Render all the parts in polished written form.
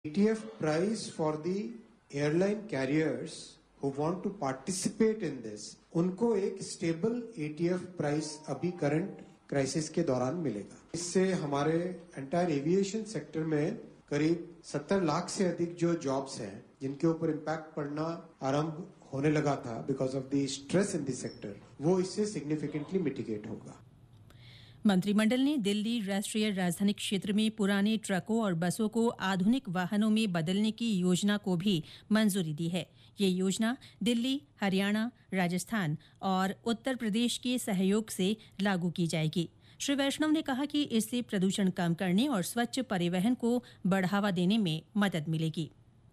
ETF price for the airline carriers who want to participate in this, उनको एक stable ETF price अभी current crisis के दौरान मिलेगा। इससे हमारे एंटायर एविएशन सेक्टर में करीब 70 लाख से अधिक जो जॉब्स हैं जिनके ऊपर इम्पैक्ट पड़ना आरंभ होने लगा था because of the stress in the sector, वो इससे सिग्निफिकेंटली मिटिगेट होगा। मंत्रिमंडल ने दिल्ली राष्ट्रीय राजधानी क्षेत्र में पुराने ट्रकों और बसों को आधुनिक वाहनों में बदलने की योजना को भी मंजूरी दी है। ये योजना दिल्ली, हरियाणा, राजस्थान और उत्तर प्रदेश के सहयोग से लागू की जाएगी। श्री वैष्णव ने कहा कि इससे प्रदूषण कम करने और स्वच्छ परिवहन को बढ़ावा देने में मदद मिलेगी।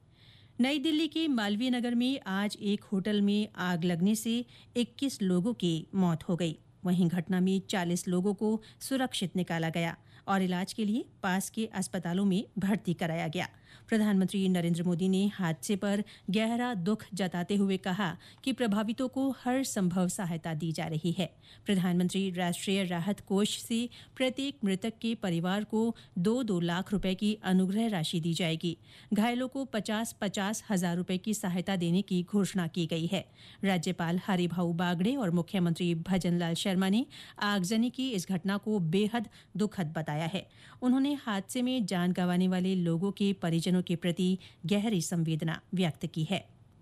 नई दिल्ली के मालवीय नगर में आज एक होटल में आग लगने से 21 लोगों की मौत हो गई। वहीं घटना में 40 लोगों को सुरक्षित निकाला गया और इलाज के लिए पास के अस्पतालों में भर्ती कराया गया। प्रधानमंत्री नरेंद्र मोदी ने हादसे पर गहरा दुख जताते हुए कहा कि प्रभावितों को हर संभव सहायता दी जा रही है। प्रधानमंत्री राष्ट्रीय राहत कोष से प्रत्येक मृतक के परिवार को 2-2 लाख रुपए की अनुग्रह राशि दी जाएगी। घायलों को 50-50 हजार रुपए की सहायता देने की घोषणा की गई है। राज्यपाल हरिभाऊ बागड़े और मुख्यमंत्री भजनलाल शर्मा ने आगजनी की इस घटना को बेहद दुखद बताया है। उन्होंने हादसे में जान गंवाने वाले लोगों के परिजनों के प्रति गहरी संवेदना व्यक्त की है।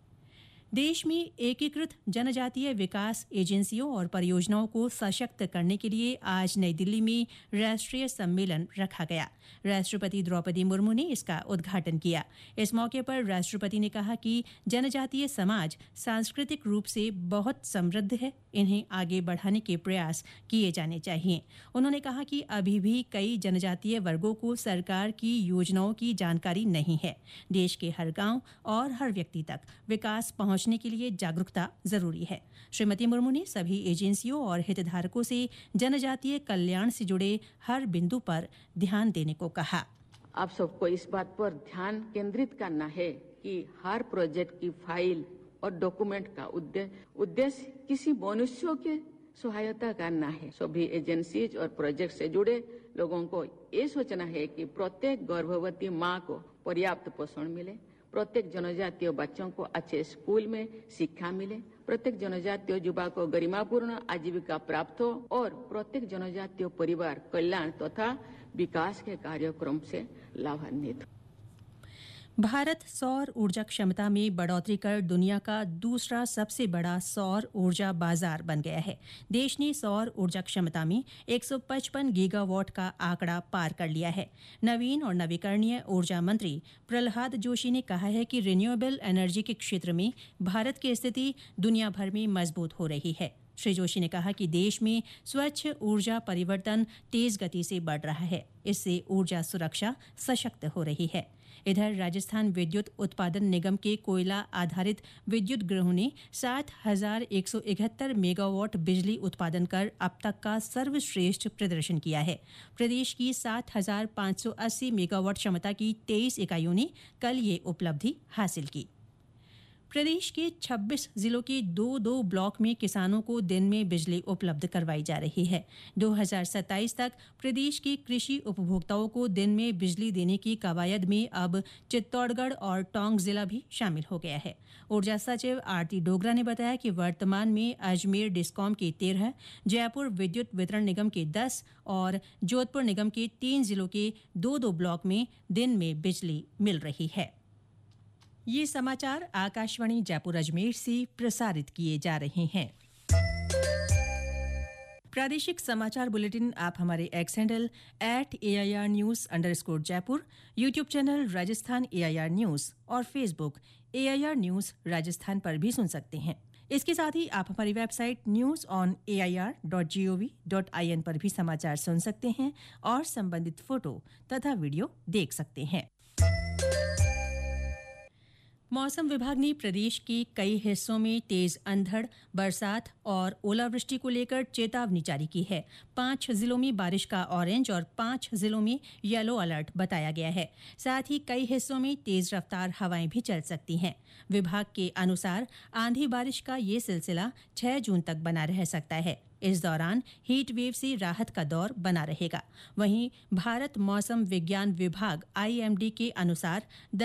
देश में एकीकृत जनजातीय विकास एजेंसियों और परियोजनाओं को सशक्त करने के लिए आज नई दिल्ली में राष्ट्रीय सम्मेलन रखा गया। राष्ट्रपति द्रौपदी मुर्मू ने इसका उद्घाटन किया। इस मौके पर राष्ट्रपति ने कहा कि जनजातीय समाज सांस्कृतिक रूप से बहुत समृद्ध है, इन्हें आगे बढ़ाने के प्रयास किए जाने चाहिए। उन्होंने कहा कि अभी भी कई जनजातीय वर्गों को सरकार की योजनाओं की जानकारी नहीं है। देश के हर गांव और हर व्यक्ति तक विकास पहुंचने के लिए जागरूकता जरूरी है। श्रीमती मुर्मू ने सभी एजेंसियों और हितधारकों से जनजातीय कल्याण से जुड़े हर बिंदु पर ध्यान देने को कहा। आप सबको इस बात पर ध्यान केंद्रित करना है कि हर प्रोजेक्ट की फाइल और डॉक्यूमेंट का उद्देश्य किसी मनुष्यों के सहायता करना है। सभी एजेंसीज और प्रोजेक्ट से जुड़े लोगों को ये सोचना है कि प्रत्येक गर्भवती माँ को पर्याप्त पोषण मिले, प्रत्येक जनजातीय बच्चों को अच्छे स्कूल में शिक्षा मिले, प्रत्येक जनजातीय युवा को गरिमापूर्ण आजीविका प्राप्त हो और प्रत्येक जनजातीय परिवार कल्याण तथा विकास के कार्यक्रम से लाभान्वित हो। भारत सौर ऊर्जा क्षमता में बढ़ोतरी कर दुनिया का दूसरा सबसे बड़ा सौर ऊर्जा बाजार बन गया है। देश ने सौर ऊर्जा क्षमता में 155 गीगावाट का आंकड़ा पार कर लिया है। नवीन और नवीकरणीय ऊर्जा मंत्री प्रहलाद जोशी ने कहा है कि रिन्यूएबल एनर्जी के क्षेत्र में भारत की स्थिति दुनिया भर में मजबूत हो रही है। श्री जोशी ने कहा कि देश में स्वच्छ ऊर्जा परिवर्तन तेज गति से बढ़ रहा है। इससे ऊर्जा सुरक्षा सशक्त हो रही है। इधर राजस्थान विद्युत उत्पादन निगम के कोयला आधारित विद्युत गृहों ने 7,171 मेगावाट बिजली उत्पादन कर अब तक का सर्वश्रेष्ठ प्रदर्शन किया है। प्रदेश की 7,580 मेगावाट क्षमता की 23 इकाइयों ने कल ये उपलब्धि हासिल की। प्रदेश के 26 जिलों के 2-2 ब्लॉक में किसानों को दिन में बिजली उपलब्ध करवाई जा रही है। 2027 तक प्रदेश के कृषि उपभोक्ताओं को दिन में बिजली देने की कवायद में अब चित्तौड़गढ़ और टोंक जिला भी शामिल हो गया है। ऊर्जा सचिव आरती डोगरा ने बताया कि वर्तमान में अजमेर डिस्कॉम के 13, जयपुर विद्युत वितरण निगम के 10 और जोधपुर निगम के 3 जिलों के 2-2 ब्लॉक में दिन में बिजली मिल रही है। ये समाचार आकाशवाणी जयपुर अजमेर से प्रसारित किए जा रहे हैं। प्रादेशिक समाचार बुलेटिन आप हमारे x handle @AIR News_ Jaipur, YouTube channel Rajasthan AIR news और फेसबुक AIR न्यूज राजस्थान पर भी सुन सकते हैं। इसके साथ ही आप हमारी वेबसाइट news.on.air.gov.in पर भी समाचार सुन सकते हैं और संबंधित फोटो तथा वीडियो देख सकते हैं। मौसम विभाग ने प्रदेश के कई हिस्सों में तेज अंधड़, बरसात और ओलावृष्टि को लेकर चेतावनी जारी की है। 5 जिलों में बारिश का ऑरेंज और 5 जिलों में येलो अलर्ट बताया गया है। साथ ही कई हिस्सों में तेज रफ्तार हवाएं भी चल सकती हैं। विभाग के अनुसार आंधी बारिश का ये सिलसिला 6 जून तक बना रह सकता है। इस दौरान हीट वेव से राहत का दौर बना रहेगा। वहीं भारत मौसम विज्ञान विभाग (IMD) के अनुसार